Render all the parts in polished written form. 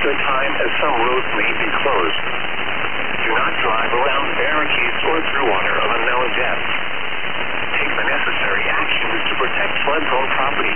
the time as some roads may be closed. Do not drive around barricades or through water of unknown depth. Take the necessary actions to protect flood-prone property.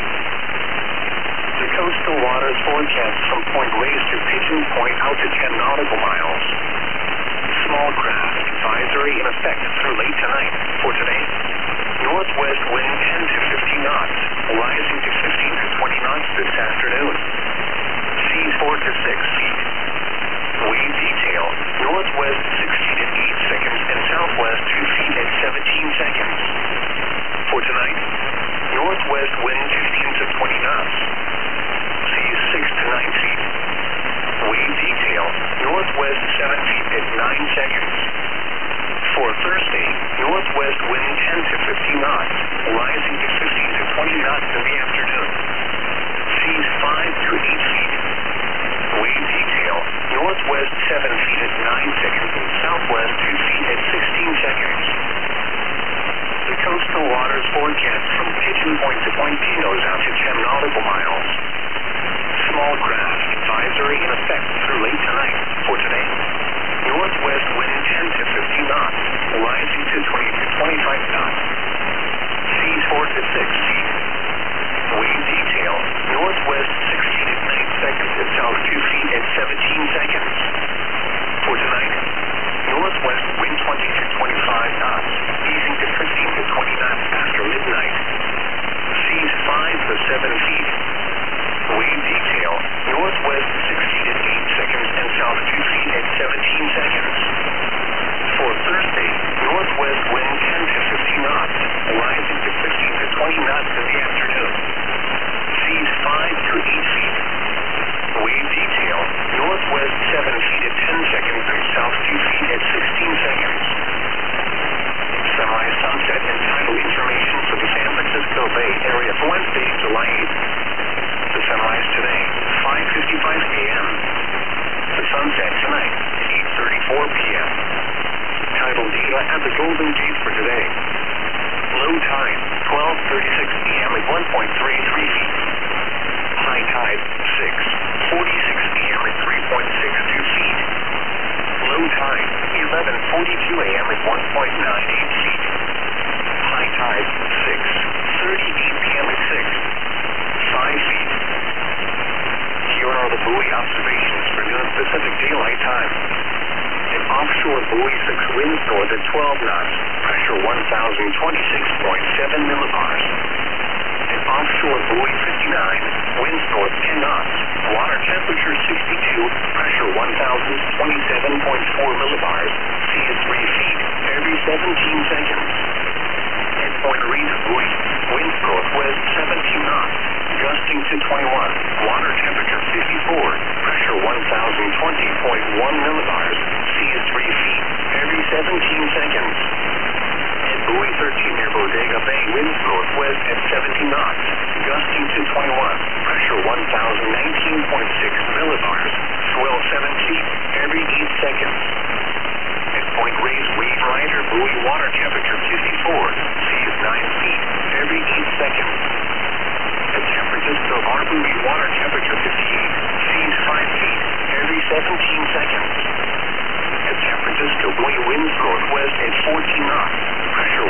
The coastal waters forecast from Point Reyes to Pigeon Point out to 10 nautical miles. Small craft advisory in effect through late tonight. For today, northwest wind 10 to 15 knots, rising to 15 to 20 knots this afternoon. Seas 4 to 6 feet. Wave detail, northwest 16 at 8 seconds and southwest 2 feet at 17 seconds. For tonight, northwest wind 15 to 20 knots. Seas 6 to 9 feet. Wave detail, northwest 7 feet at 9 seconds. For Thursday, northwest wind 10 to 15 knots, rising to 15 to 20 knots in the afternoon. Seas 5 to 8 feet. Wave detail, northwest 7 feet at 9 seconds and southwest 2 feet at 16 seconds. The coastal waters forecast from Pigeon Point to Point Pinos out to 10 nautical miles. Small craft advisory in effect through late tonight. For today, northwest wind 10 to 15 knots, rising to 20 to 25 knots. Seas 4 to 6 feet. Wave detail, northwest 16 at 9 seconds and south 2 feet at 17 seconds. For tonight, northwest wind 20 to 25 knots, easing to 15 to 20 knots after midnight. Seas 5 to 7 feet. Wave detail, northwest 16 at 8 seconds and south 2 feet at 17 seconds. For Thursday, northwest wind 10 to 15 knots, rising to 15 to 20 knots in the afternoon. Seas 5 to 8 feet. Wave detail, northwest 7 feet at 10 seconds and south 2 feet at 16 seconds. Sunrise, sunset, and tidal information for the San Francisco Bay Area for Wednesday, July 8th. The sunrise today, 5:55 p.m. The sunset tonight, 8:34 p.m. Tidal data at the Golden Gate for today. Low tide, 12:36 p.m. at 1.33 feet. High tide, 6:46 p.m. at 3.62 feet. Low tide, 11:42 a.m. at 1.98 feet. High tide, 6:38 p.m. at 5 feet. Here are the buoy observations for noon Pacific Daylight Time. An offshore buoy 6 winds north at 12 knots, pressure 1,026.7 millibars. An offshore buoy 59, winds north 10 knots, water temperature 62, pressure 1,027.4 millibars, sea is 3 feet every 17 seconds. At Point Reyes buoy, winds northwest 17 knots, gusting to 21, water temperature 54, pressure 1,020.1 millibars, sea is 3 feet every 17 seconds. At buoy 13 near Bodega Bay, winds northwest at 17 knots, gusting to 21, pressure 1,019.6 millibars, swell 7 feet every 8 seconds. At Point Reyes Wave Rider buoy, water temperature 54, sea is 9 feet every 8 seconds. At San Francisco Bar buoy, water temperature 58, sea is 5 feet every 17 seconds. At San Francisco buoy, winds northwest at 14 knots, pressure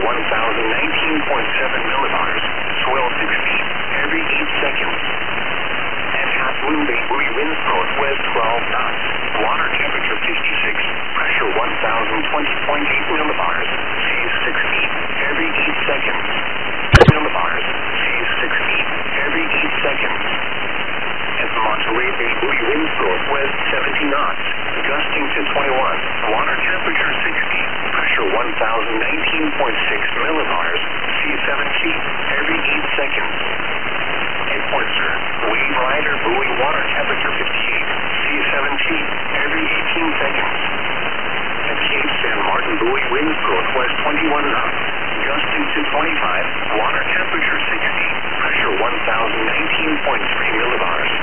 1,019.7 millibars, swell 6 feet every 8 seconds. At Half Moon Bay buoy, winds northwest 12 knots, water temperature 56, pressure 1,020.8 millibars, sea is 6 feet every 8 seconds. Millibars, sea is 6 feet every 8 seconds. At Monterey Bay buoy, winds northwest 70 knots, gusting to 21, water temperature 60, pressure 1,019.6 millibars, sea 7 feet every 8 seconds. At Point Sur, Wave Rider buoy, water temperature 58, sea 7 feet every 18 seconds. At Cape San Martin buoy, winds northwest 21 knots, gusting to 25, water temperature 60, pressure 1,019.3 millibars.